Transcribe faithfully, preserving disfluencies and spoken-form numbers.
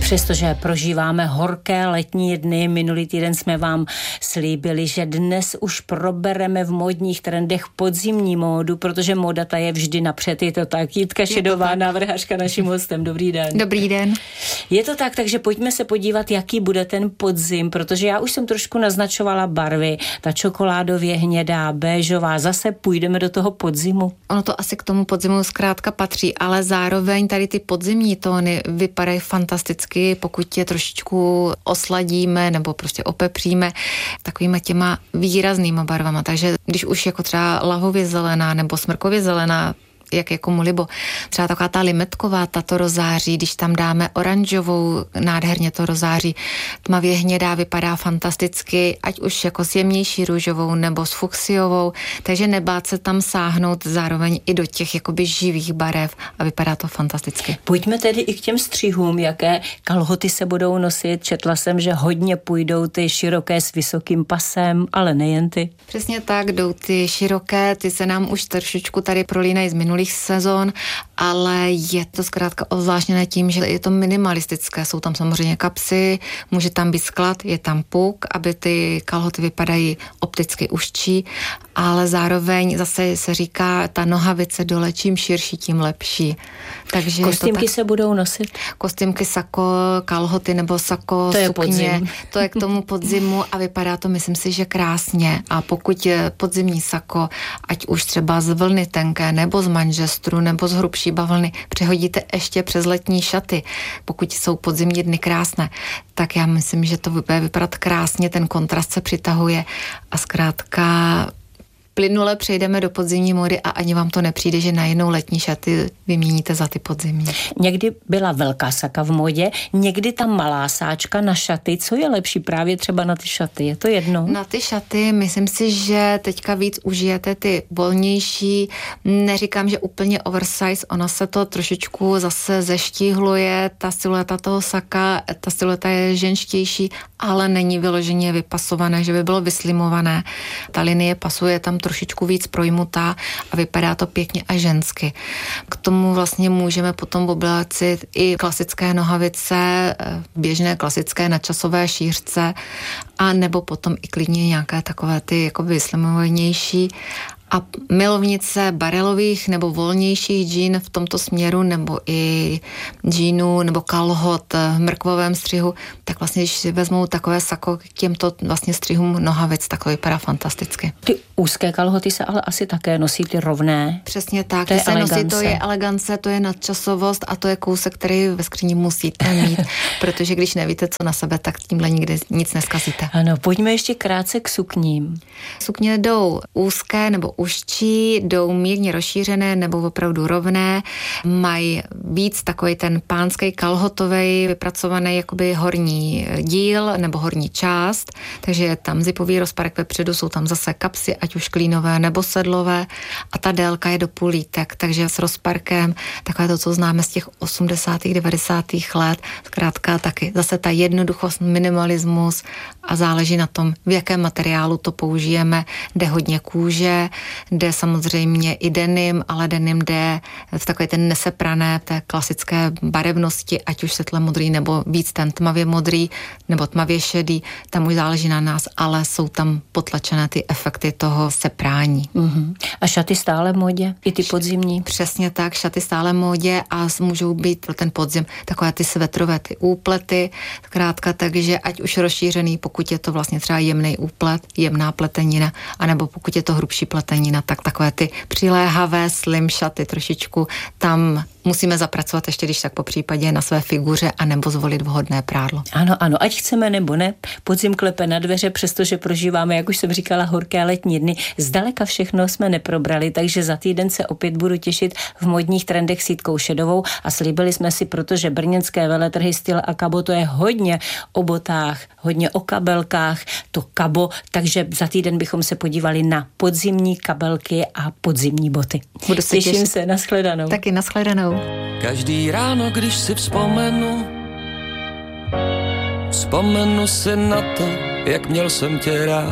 Přestože prožíváme horké letní dny, minulý týden jsme vám slíbili, že dnes už probereme v módních trendech podzimní módu, protože móda ta je vždy napřed, je to tak. Jitka Šedová, návrhářka, naším hostem. Dobrý den. Dobrý den. Je to tak, takže pojďme se podívat, jaký bude ten podzim, protože já už jsem trošku naznačovala barvy, ta čokoládově hnědá, béžová, zase půjdeme do toho podzimu. Ono to asi k tomu podzimu zkrátka patří, ale zároveň tady ty podzimní tóny vypadají fantasticky, pokud je trošičku osladíme nebo prostě opepříme takovýma těma výraznýma barvama. Takže když už jako třeba lahově zelená nebo smrkově zelená, jak je komu libo. Třeba taková ta limetková, tato rozáří, když tam dáme oranžovou, nádherně to rozáří, tmavě hnědá vypadá fantasticky, ať už jako s jemnější růžovou nebo s fuchsiovou, takže nebát se tam sáhnout zároveň i do těch jakoby živých barev a vypadá to fantasticky. Pojďme tedy i k těm střihům, jaké kalhoty se budou nosit. Četla jsem, že hodně půjdou ty široké s vysokým pasem, ale nejen ty. Přesně tak, jdou ty široké, ty se nám už trošičku tady prolínají z minulých sezon, ale je to zkrátka obzvláštněné tím, že je to minimalistické. Jsou tam samozřejmě kapsy, může tam být sklad, je tam puk, aby ty kalhoty vypadají opticky užší, ale zároveň zase se říká, ta nohavice dole, čím širší, tím lepší. Takže kostýmky tak, se budou nosit? Kostýmky, sako, kalhoty nebo sako, to je sukně. Podzim. To je k tomu podzimu a vypadá to, myslím si, že krásně. A pokud je podzimní sako, ať už třeba z vlny tenké nebo z manžestru nebo z hrubší bavlny, přehodíte ještě přes letní šaty, pokud jsou podzimní dny krásné, tak já myslím, že to bude vypadat krásně, ten kontrast se přitahuje a zkrátka plynule přejdeme do podzimní módy a ani vám to nepřijde, že najednou letní šaty vyměníte za ty podzimní. Někdy byla velká saka v modě, někdy ta malá sáčka na šaty. Co je lepší právě třeba na ty šaty? Je to jedno? Na ty šaty myslím si, že teďka víc užijete ty volnější. Neříkám, že úplně oversize, ono se to trošičku zase zeštíhluje, ta silueta toho saka, ta silueta je ženštější, ale není vyloženě vypasované, že by bylo vyslimované. Ta linie pasuje tam trošičku víc projmutá a vypadá to pěkně a žensky. K tomu vlastně můžeme potom oblécit i klasické nohavice, běžné klasické nadčasové šířce a nebo potom i klidně nějaké takové ty jako vyslimovanější. A milovnice barelových nebo volnějších džín v tomto směru nebo i džínů nebo kalhot v mrkvovém střihu, tak vlastně, když si vezmou takové sako k těmto vlastně střihům nohavic, tak to vypadá fantasticky. Ty úzké kalhoty se ale asi také nosí, ty rovné. Přesně tak, to je se elegance. Nosí, to je elegance, to je nadčasovost a to je kousek, který ve skříni musíte mít, protože když nevíte, co na sebe, tak tímhle nikdy nic neskazíte. Ano, pojďme ještě krátce k sukním. Sukně jdou úzké nebo užčí, jdou mírně rozšířené nebo opravdu rovné, mají víc takový ten pánský kalhotový vypracovaný jakoby horní díl nebo horní část, takže je tam zipový rozparek vepředu, jsou tam zase kapsy, ať už klínové nebo sedlové a ta délka je do půl lítek, takže s rozparkem takové to, co známe z těch osmdesátých, devadesátých let, zkrátka taky zase ta jednoduchost, minimalismus a záleží na tom, v jakém materiálu to použijeme, jde hodně kůže, jde samozřejmě i denim, ale denim jde v takové ten neseprané, té klasické barevnosti, ať už světle modrý nebo víc ten tmavě modrý nebo tmavě šedý, tam už záleží na nás, ale jsou tam potlačené ty efekty toho seprání. Uh-huh. A šaty stále v módě? I ty podzimní? Přesně tak, šaty stále v módě a můžou být pro ten podzim takové ty svetrové, ty úplety, zkrátka, takže ať už rozšířený, pokud je to vlastně třeba jemný úplet, jemná pletenina, anebo pokud je to hrubší pletenina, tak takové ty přiléhavé slim šaty trošičku tam musíme zapracovat ještě, když tak po případě na své figuře a nebo zvolit vhodné prádlo. Ano, ano, ať chceme nebo ne, podzim klepe na dveře, přestože prožíváme, jak už jsem říkala, horké letní dny. Zdaleka všechno jsme neprobrali, takže za týden se opět budu těšit v modních trendech s Jitkou Šedovou a slíbili jsme si, protože brněnské veletrhy Styl a Kabo, to je hodně o botách, hodně o kabelkách, to Kabo, takže za týden bychom se podívali na podzimní kabelky a podzimní boty. Budu se Těším těšit. se, nashledanou. Taky nashledanou. Každý ráno, když si vzpomenu, vzpomenu si na to, jak měl jsem tě rád.